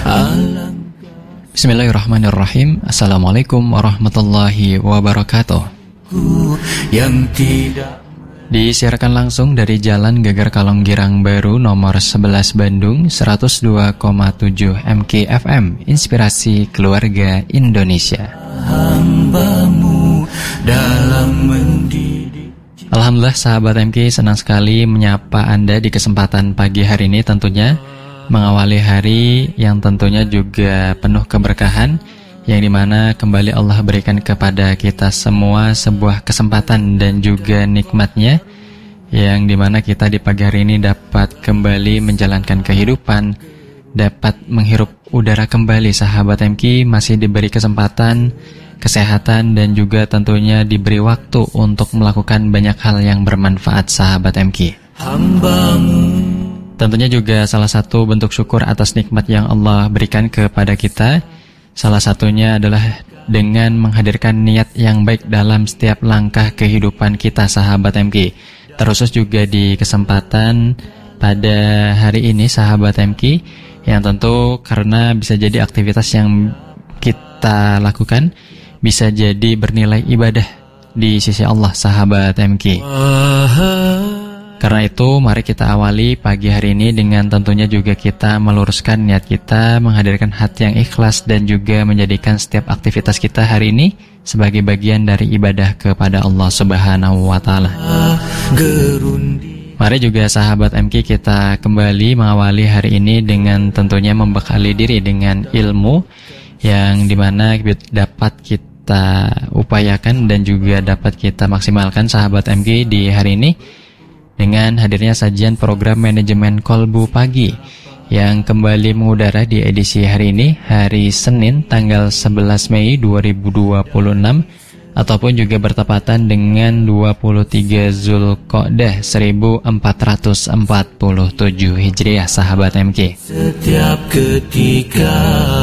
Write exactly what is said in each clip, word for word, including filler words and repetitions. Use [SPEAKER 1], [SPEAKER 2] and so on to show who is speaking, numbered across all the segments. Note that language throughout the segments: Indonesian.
[SPEAKER 1] Bismillahirrahmanirrahim. Assalamualaikum warahmatullahi wabarakatuh. Yang tidak disiarkan langsung dari Jalan Geger Kalonggirang Baru nomor sebelas Bandung, seratus dua koma tujuh M K F M, Inspirasi Keluarga Indonesia. Hambamu dalam mendidik. Alhamdulillah sahabat M K, senang sekali menyapa Anda di kesempatan pagi hari ini, tentunya mengawali hari yang tentunya juga penuh keberkahan, yang dimana kembali Allah berikan kepada kita semua sebuah kesempatan dan juga nikmatnya, yang dimana kita di pagi hari ini dapat kembali menjalankan kehidupan, dapat menghirup udara kembali. Sahabat M K masih diberi kesempatan, kesehatan, dan juga tentunya diberi waktu untuk melakukan banyak hal yang bermanfaat. Sahabat M K, tentunya juga salah satu bentuk syukur atas nikmat yang Allah berikan kepada kita, salah satunya adalah dengan menghadirkan niat yang baik dalam setiap langkah kehidupan kita. Sahabat M K, terkhusus juga di kesempatan pada hari ini sahabat M K, yang tentu karena bisa jadi aktivitas yang kita lakukan bisa jadi bernilai ibadah di sisi Allah. Sahabat M K, karena itu mari kita awali pagi hari ini dengan tentunya juga kita meluruskan niat kita, menghadirkan hati yang ikhlas, dan juga menjadikan setiap aktivitas kita hari ini sebagai bagian dari ibadah kepada Allah Subhanahu wa Ta'ala. Mari juga sahabat M K kita kembali mengawali hari ini dengan tentunya membekali diri dengan ilmu yang dimana dapat kita upayakan dan juga dapat kita maksimalkan sahabat M K di hari ini dengan hadirnya sajian program manajemen Kolbu Pagi yang kembali mengudara di edisi hari ini, hari Senin tanggal sebelas Mei dua ribu dua puluh enam, ataupun juga bertepatan dengan dua puluh tiga Zulqa'dah seribu empat ratus empat puluh tujuh Hijriah. Sahabat M K, setiap ketika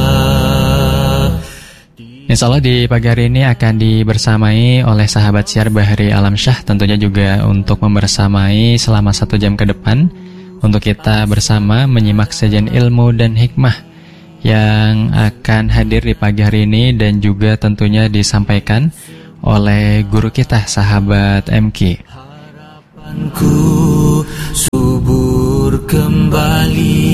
[SPEAKER 1] Insya Allah di pagi hari ini akan dibersamai oleh sahabat siar Bahri Alamsyah, tentunya juga untuk membersamai selama satu jam ke depan untuk kita bersama menyimak sajian ilmu dan hikmah yang akan hadir di pagi hari ini dan juga tentunya disampaikan oleh guru kita sahabat M K. Harapanku subur kembali.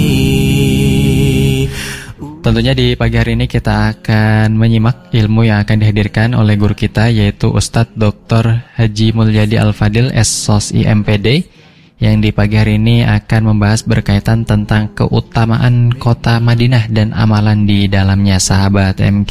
[SPEAKER 1] Tentunya di pagi hari ini kita akan menyimak ilmu yang akan dihadirkan oleh guru kita, yaitu Ustadz Doktor Haji Mulyadi Al-Fadil S Sos I M P D, yang di pagi hari ini akan membahas berkaitan tentang keutamaan kota Madinah dan amalan di dalamnya. Sahabat M K,